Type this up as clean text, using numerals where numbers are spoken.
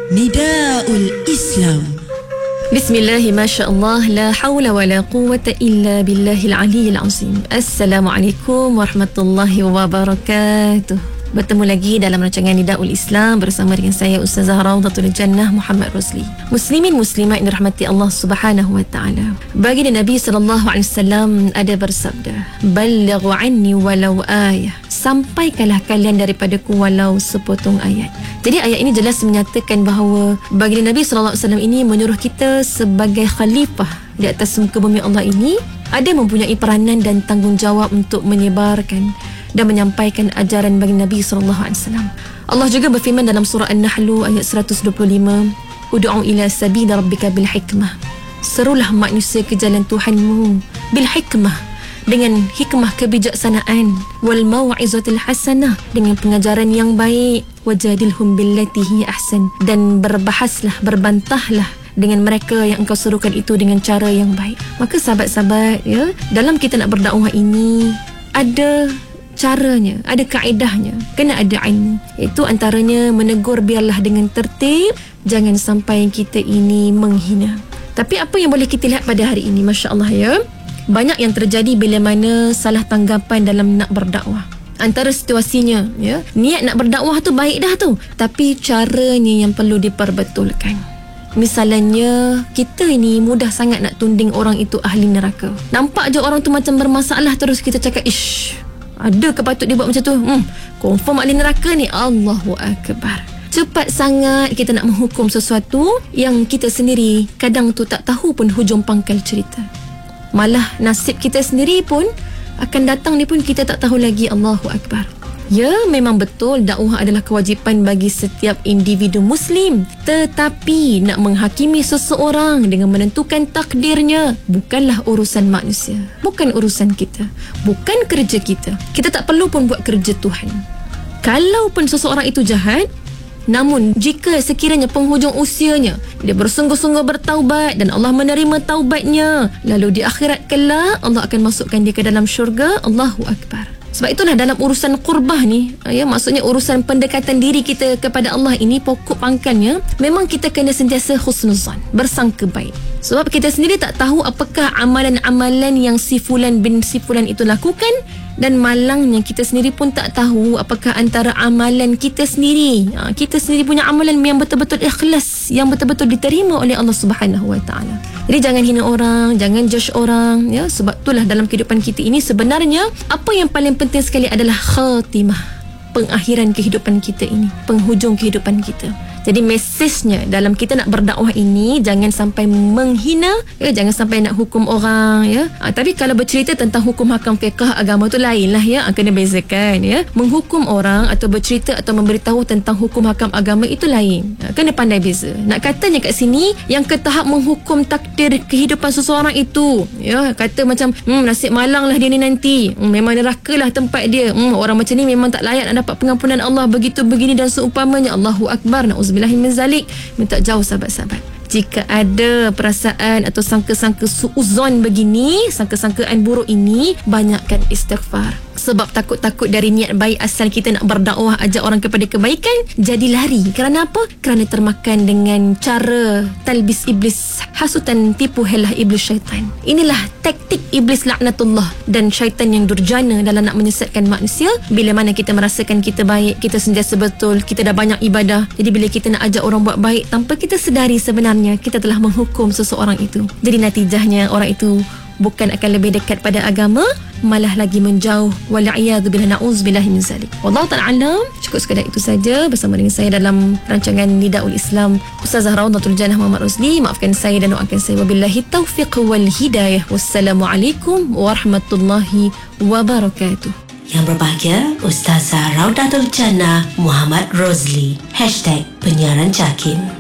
Nidaul Islam. Bismillahi masya-Allah, la hawla wa la quwwata illa billahil aliyyil azim. Assalamualaikum warahmatullahi wabarakatuh. Bertemu lagi dalam rancangan Nidaul Islam bersama dengan saya Ustazah Raudatul Jannah Muhammad Rosli. Muslimin muslimat yang dirahmati Allah Subhanahu wa taala. Baginda Nabi sallallahu alaihi wasallam ada bersabda, "Ballighu anni walau ayah." Sampaikanlah kalian daripadaku walau sepotong ayat. Jadi ayat ini jelas menyatakan bahawa baginda Nabi sallallahu alaihi wasallam ini menyuruh kita sebagai khalifah di atas muka bumi Allah ini ada mempunyai peranan dan tanggungjawab untuk menyebarkan dan menyampaikan ajaran baginda Nabi SAW. Allah juga berfirman dalam surah An-Nahl ayat 125, "Ud'u ila sabili rabbika bil hikmah." Serulah manusia ke jalan Tuhanmu bil hikmah, dengan hikmah kebijaksanaan, wal mau'izatil hasanah, dengan pengajaran yang baik, wajadilhum billati hi ahsan, dan berbahaslah, berbantahlah dengan mereka yang engkau serukan itu dengan cara yang baik. Maka sahabat-sahabat, ya, dalam kita nak berdakwah ini ada caranya, ada kaedahnya, kena ada ilmu. Itu antaranya menegur biarlah dengan tertib, jangan sampai kita ini menghina. Tapi apa yang boleh kita lihat pada hari ini, masya-Allah, ya, banyak yang terjadi bila mana salah tanggapan dalam nak berdakwah. Antara situasinya, ya, niat nak berdakwah tu baik dah tu, tapi caranya yang perlu diperbetulkan. Misalnya, kita ini mudah sangat nak tunding orang itu ahli neraka. Nampak je orang tu macam bermasalah, terus kita cakap, "Ish, ada ke patut dia buat macam tu? Confirm ahli neraka ni." Allahu Akbar. Cepat sangat kita nak menghukum sesuatu yang kita sendiri kadang tu tak tahu pun hujung pangkal cerita. Malah nasib kita sendiri pun akan datang ni pun kita tak tahu lagi. Allahu Akbar. Ya, memang betul dakwah adalah kewajipan bagi setiap individu Muslim. Tetapi nak menghakimi seseorang dengan menentukan takdirnya bukanlah urusan manusia. Bukan urusan kita. Bukan kerja kita. Kita tak perlu pun buat kerja Tuhan. Kalaupun seseorang itu jahat, namun jika sekiranya penghujung usianya dia bersungguh-sungguh bertaubat dan Allah menerima taubatnya, lalu di akhirat kelak Allah akan masukkan dia ke dalam syurga. Allahu Akbar. Sebab itulah dalam urusan qurbah ni, ya, maksudnya urusan pendekatan diri kita kepada Allah ini, pokok pangkalnya memang kita kena sentiasa husnuzan, bersangka baik. Sebab kita sendiri tak tahu apakah amalan-amalan yang si fulan bin si fulan itu lakukan, dan malangnya kita sendiri pun tak tahu apakah antara amalan kita sendiri, kita sendiri punya amalan yang betul-betul ikhlas, yang betul-betul diterima oleh Allah Subhanahu wa taala. Jadi jangan hina orang, jangan judge orang, ya, sebab itulah dalam kehidupan kita ini sebenarnya apa yang paling penting sekali adalah khatimah, pengakhiran kehidupan kita ini, penghujung kehidupan kita. Jadi mesejnya dalam kita nak berdakwah ini, jangan sampai menghina, ya, jangan sampai nak hukum orang, ya. Tapi kalau bercerita tentang hukum hakam fiqh agama tu lain lah, ya, kena bezakan, ya. Menghukum orang atau bercerita atau memberitahu tentang hukum hakam agama itu lain, kena pandai beza. Nak katanya kat sini yang ke tahap menghukum takdir kehidupan seseorang itu, ya, kata macam nasib malang lah dia ni nanti, memang neraka lah tempat dia, orang macam ni memang tak layak nak dapat pengampunan Allah, begitu begini dan seumpamanya. Allahu Akbar. Na'udzubillahi min zalik. Minta jauh sahabat-sahabat. Jika ada perasaan atau sangka-sangka suuzon begini, sangka-sangkaan buruk ini, banyakkan istighfar. Sebab takut-takut dari niat baik asal kita nak berdakwah, ajak orang kepada kebaikan, jadi lari. Kerana apa? Kerana termakan dengan cara talbis iblis, hasutan, tipu helah iblis syaitan. Inilah taktik iblis laknatullah dan syaitan yang durjana dalam nak menyesatkan manusia. Bila mana kita merasakan kita baik, kita sentiasa betul, kita dah banyak ibadah, jadi bila kita nak ajak orang buat baik, tanpa kita sedari sebenarnya kita telah menghukum seseorang itu. Jadi natijahnya orang itu bukan akan lebih dekat pada agama, malah lagi menjauh. Wal'iyadzubillah, na'udzubillahi min zalik. Wallahu ta'ala alam. Cukup sekadar itu saja bersama dengan saya dalam rancangan Nidaul Islam, Ustazah Raudatul Jannah Muhammad Rosli. Maafkan saya dan doakan saya. Wabillahi taufiq wal hidayah. Wassalamualaikum warahmatullahi wabarakatuh. Yang berbahagia Ustazah Raudatul Jannah Muhammad Rosli #penyiaran Jakin.